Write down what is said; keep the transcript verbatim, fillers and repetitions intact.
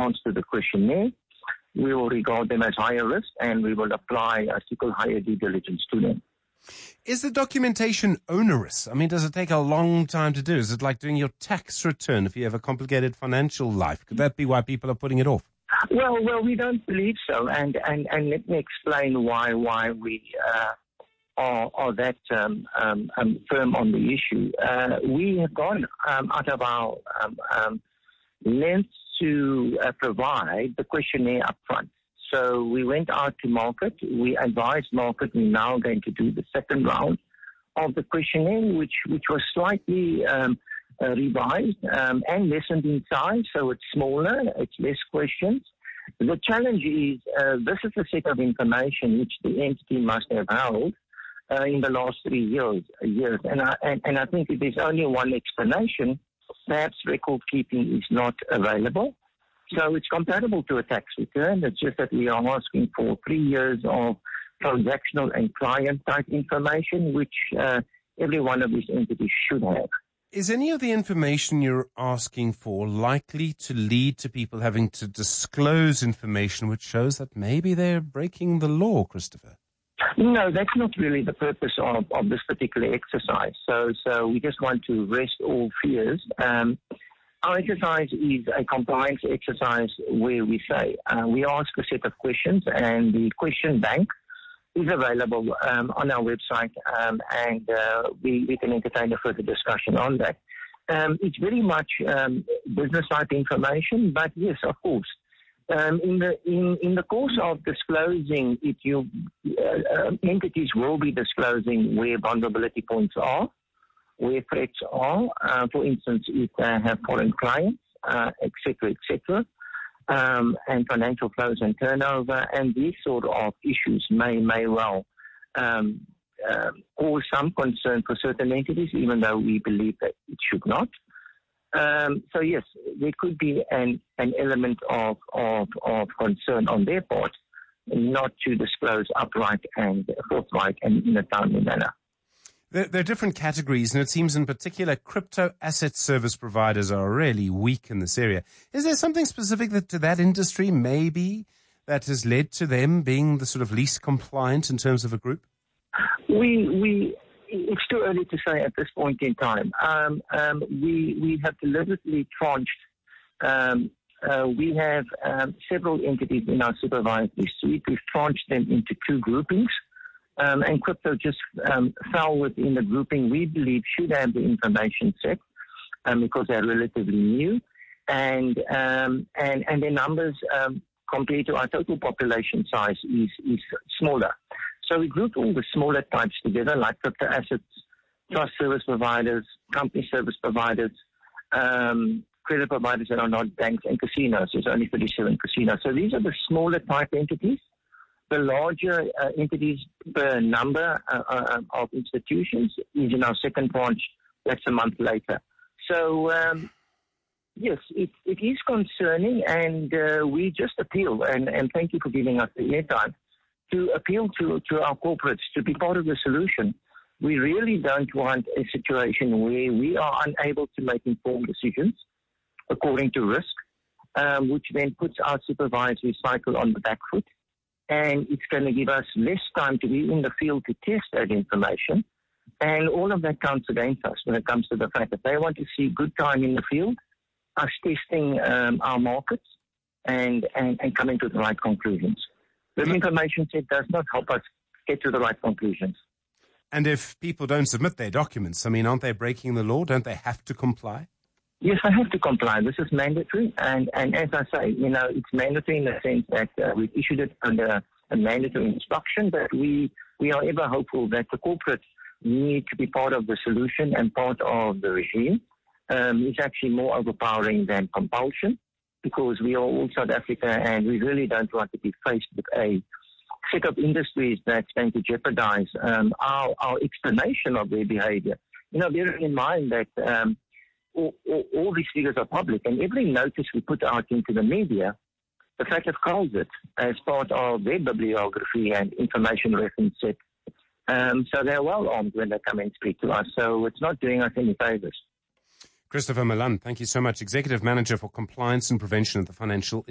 response to the questionnaire, we will regard them as higher risk and we will apply a equal higher due diligence to them. Is the documentation onerous? I mean, does it take a long time to do? Is it like doing your tax return if you have a complicated financial life? Could that be why people are putting it off? Well, well, we don't believe so, and, and, and let me explain why why we uh, are, are that um, um, um, firm on the issue. Uh, we have gone um, out of our um, um, length to uh, provide the questionnaire up front. So we went out to market. We advised market we're now going to do the second round of the questionnaire, which, which was slightly um, uh, revised um, and lessened in size. So it's smaller, it's less questions. The challenge is uh, this is a set of information which the entity must have held uh, in the last three years. years. And, I, and, and I think if there's only one explanation, perhaps record keeping is not available. So it's compatible to a tax return. It's just that we are asking for three years of transactional and client type information, which uh, every one of these entities should have. Is any of the information you're asking for likely to lead to people having to disclose information which shows that maybe they're breaking the law, Christopher? No, that's not really the purpose of, of this particular exercise. So, so we just want to rest all fears. Um, Our exercise is a compliance exercise where we say uh, we ask a set of questions and the question bank is available um, on our website um, and uh, we, we can entertain a further discussion on that. Um, it's very much um, business type information, but yes, of course. Um, in the in, in the course of disclosing it, you uh, uh, entities will be disclosing where vulnerability points are, where threats are, uh, for instance, if they have foreign clients, uh, et cetera, et cetera, um, and financial flows and turnover, and these sort of issues may may well um, uh, cause some concern for certain entities, even though we believe that it should not. Um, so yes, there could be an, an element of, of, of concern on their part, not to disclose upright and forthright and in a timely manner. There, there are different categories, and it seems in particular crypto asset service providers are really weak in this area. Is there something specific that, to that industry maybe that has led to them being the sort of least compliant in terms of a group? We we it's too early to say at this point in time. Um, um, we we have deliberately tranched. Um, uh, we have um, several entities in our supervisory suite. We've tranched them into two groupings. Um, and crypto just um, fell within the grouping we believe should have the information set um, because they're relatively new, and um, and and their numbers um, compared to our total population size is is smaller. So we grouped all the smaller types together, like crypto assets, trust service providers, company service providers, um, credit providers that are not banks, and casinos. There's only thirty-seven casinos. So these are the smaller type entities. The larger uh, entities per number uh, uh, of institutions is in our second tranche. That's a month later. So, um, yes, it, it is concerning, and uh, we just appeal, and, and thank you for giving us the airtime, to appeal to, to our corporates to be part of the solution. We really don't want a situation where we are unable to make informed decisions according to risk, um, which then puts our supervisory cycle on the back foot. And it's going to give us less time to be in the field to test that information. And all of that counts against us when it comes to the fact that they want to see good time in the field, us testing um, our markets and, and, and coming to the right conclusions. This information set does not help us get to the right conclusions. And if people don't submit their documents, I mean, aren't they breaking the law? Don't they have to comply? Yes, I have to comply. This is mandatory. And, and as I say, you know, it's mandatory in the sense that uh, we've issued it under a mandatory instruction, but we, we are ever hopeful that the corporates need to be part of the solution and part of the regime. Um, it's actually more overpowering than compulsion because we are all South Africa and we really don't want to be faced with a set of industries that's going to jeopardize um, our, our explanation of their behavior. You know, bearing in mind that um, All, all, all these figures are public, and every notice we put out into the media, the fact of calls it as part of their bibliography and information reference set. Um, so they're well armed when they come and speak to us. So it's not doing us any favors. Christopher Malan, thank you so much. Executive Manager for Compliance and Prevention at the Financial